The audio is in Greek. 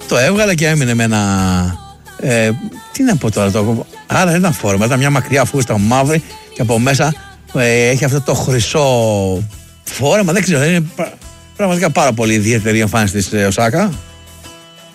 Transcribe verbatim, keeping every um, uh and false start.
Το έβγαλε και έμεινε με ένα. Ε, τι να πω τώρα, το, άρα δεν ήταν φόρμα, ήταν μια μακριά φούστα μαύρη και από μέσα ε, έχει αυτό το χρυσό φόρεμα. Δεν ξέρω, είναι πραγματικά πάρα πολύ ιδιαίτερη η εμφάνιση της ε, Οσάκα.